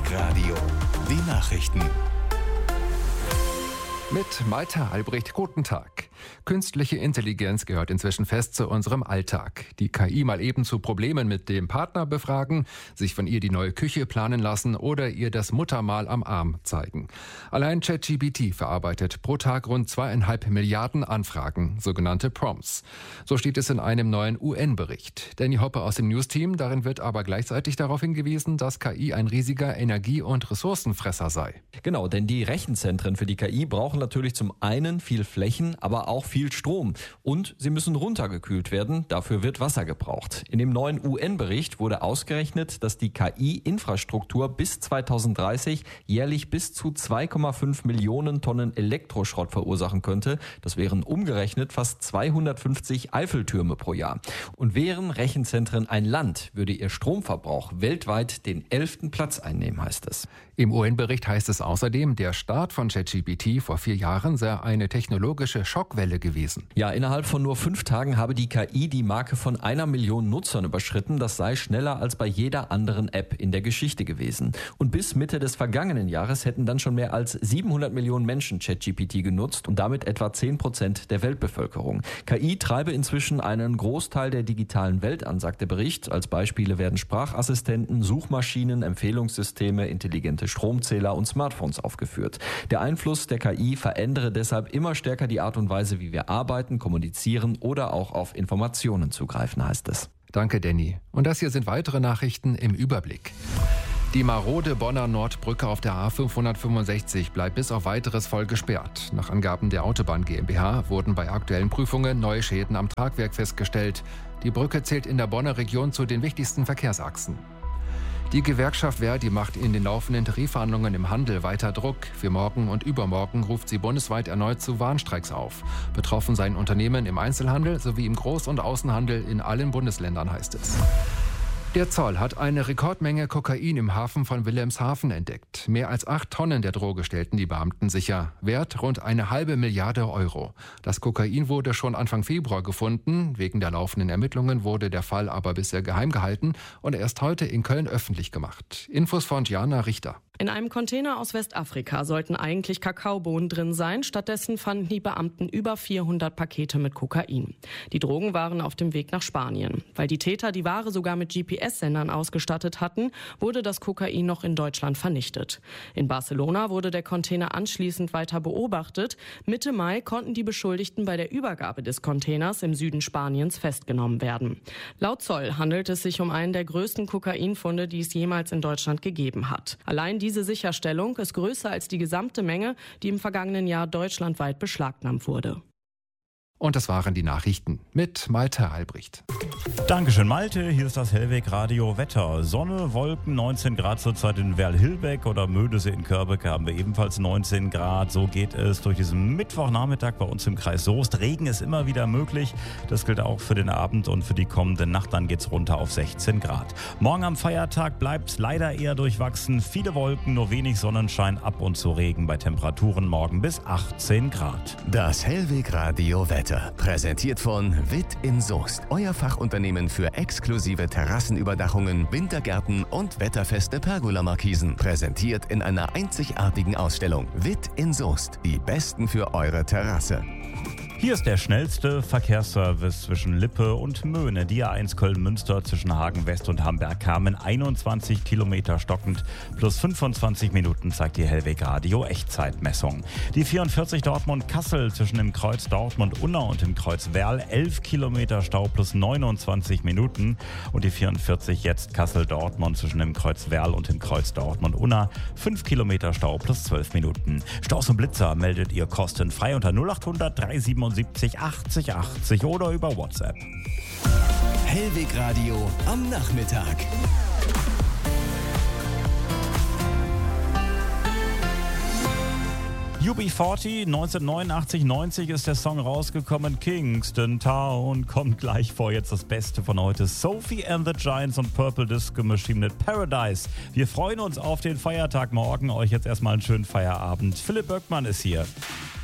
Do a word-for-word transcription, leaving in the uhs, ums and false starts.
Hellwig Radio. Die Nachrichten. Mit Malte Albrecht, guten Tag. Künstliche Intelligenz gehört inzwischen fest zu unserem Alltag. Die K I mal eben zu Problemen mit dem Partner befragen, sich von ihr die neue Küche planen lassen oder ihr das Muttermal am Arm zeigen. Allein ChatGPT verarbeitet pro Tag rund zweieinhalb Milliarden Anfragen, sogenannte Prompts. So steht es in einem neuen U N-Bericht. Danny Hoppe aus dem News-Team, darin wird aber gleichzeitig darauf hingewiesen, dass K I ein riesiger Energie- und Ressourcenfresser sei. Genau, denn die Rechenzentren für die K I brauchen natürlich zum einen viel Flächen, aber auch viel Strom. Und sie müssen runtergekühlt werden, dafür wird Wasser gebraucht. In dem neuen U N-Bericht wurde ausgerechnet, dass die K I-Infrastruktur bis zweitausenddreißig jährlich bis zu zwei Komma fünf Millionen Tonnen Elektroschrott verursachen könnte. Das wären umgerechnet fast zweihundertfünfzig Eiffeltürme pro Jahr. Und wären Rechenzentren ein Land, würde ihr Stromverbrauch weltweit den elften Platz einnehmen, heißt es. Im U N-Bericht heißt es außerdem, der Start von ChatGPT vor vier Jahren sei eine technologische Schockwelle gewesen. Ja, innerhalb von nur fünf Tagen habe die K I die Marke von einer Million Nutzern überschritten. Das sei schneller als bei jeder anderen App in der Geschichte gewesen. Und bis Mitte des vergangenen Jahres hätten dann schon mehr als siebenhundert Millionen Menschen ChatGPT genutzt und damit etwa zehn Prozent der Weltbevölkerung. K I treibe inzwischen einen Großteil der digitalen Welt an, sagt der Bericht. Als Beispiele werden Sprachassistenten, Suchmaschinen, Empfehlungssysteme, intelligente Stromzähler und Smartphones aufgeführt. Der Einfluss der K I verändere deshalb immer stärker die Art und Weise, wie wir arbeiten, kommunizieren oder auch auf Informationen zugreifen, heißt es. Danke, Danny. Und das hier sind weitere Nachrichten im Überblick. Die marode Bonner Nordbrücke auf der A fünfhundertfünfundsechzig bleibt bis auf Weiteres voll gesperrt. Nach Angaben der Autobahn GmbH wurden bei aktuellen Prüfungen neue Schäden am Tragwerk festgestellt. Die Brücke zählt in der Bonner Region zu den wichtigsten Verkehrsachsen. Die Gewerkschaft Verdi macht in den laufenden Tarifverhandlungen im Handel weiter Druck. Für morgen und übermorgen ruft sie bundesweit erneut zu Warnstreiks auf. Betroffen seien Unternehmen im Einzelhandel sowie im Groß- und Außenhandel in allen Bundesländern, heißt es. Der Zoll hat eine Rekordmenge Kokain im Hafen von Wilhelmshaven entdeckt. Mehr als acht Tonnen der Droge stellten die Beamten sicher. Wert rund eine halbe Milliarde Euro. Das Kokain wurde schon Anfang Februar gefunden. Wegen der laufenden Ermittlungen wurde der Fall aber bisher geheim gehalten und erst heute in Köln öffentlich gemacht. Infos von Gianna Richter. In einem Container aus Westafrika sollten eigentlich Kakaobohnen drin sein. Stattdessen fanden die Beamten über vierhundert Pakete mit Kokain. Die Drogen waren auf dem Weg nach Spanien. Weil die Täter die Ware sogar mit G P S-Sendern ausgestattet hatten, wurde das Kokain noch in Deutschland vernichtet. In Barcelona wurde der Container anschließend weiter beobachtet. Mitte Mai konnten die Beschuldigten bei der Übergabe des Containers im Süden Spaniens festgenommen werden. Laut Zoll handelt es sich um einen der größten Kokainfunde, die es jemals in Deutschland gegeben hat. Allein die Diese Sicherstellung ist größer als die gesamte Menge, die im vergangenen Jahr deutschlandweit beschlagnahmt wurde. Und das waren die Nachrichten mit Malte Albrecht. Dankeschön, Malte. Hier ist das Hellwig Radio Wetter. Sonne, Wolken, neunzehn Grad zurzeit in Werl-Hilbeck oder Mödesee in Körbecke haben wir ebenfalls neunzehn Grad. So geht es durch diesen Mittwochnachmittag bei uns im Kreis Soest. Regen ist immer wieder möglich. Das gilt auch für den Abend und für die kommende Nacht. Dann geht es runter auf sechzehn Grad. Morgen am Feiertag bleibt es leider eher durchwachsen. Viele Wolken, nur wenig Sonnenschein, ab und zu Regen bei Temperaturen morgen bis achtzehn Grad. Das Hellwig Radio Wetter. Präsentiert von Witt in Soest. Euer Fachunternehmen für exklusive Terrassenüberdachungen, Wintergärten und wetterfeste Pergola-Markisen. Präsentiert in einer einzigartigen Ausstellung. Witt in Soest. Die Besten für eure Terrasse. Hier ist der schnellste Verkehrsservice zwischen Lippe und Möhne. Die A eins Köln-Münster zwischen Hagen West und Hamberg-Kamen. einundzwanzig Kilometer stockend plus fünfundzwanzig Minuten zeigt die Hellwig Radio Echtzeitmessung. Die vierundvierzig Dortmund-Kassel zwischen dem Kreuz Dortmund-Unna und dem Kreuz Werl. elf Kilometer Stau plus neunundzwanzig Minuten. Und die vierundvierzig jetzt Kassel-Dortmund zwischen dem Kreuz Werl und dem Kreuz Dortmund-Unna. fünf Kilometer Stau plus zwölf Minuten. Staus und Blitzer meldet ihr kostenfrei unter null achthundert dreihundertsiebenundsiebzig achtzig achtzig oder über WhatsApp. Hellwig Radio am Nachmittag. U B vierzig, neunzehnhundertneunundachtzig neunzig ist der Song rausgekommen. Kingston Town kommt gleich vor. Jetzt das Beste von heute. Sophie and the Giants und Purple Disco Machine mit Paradise. Wir freuen uns auf den Feiertag morgen. Euch jetzt erstmal einen schönen Feierabend. Philipp Böckmann ist hier.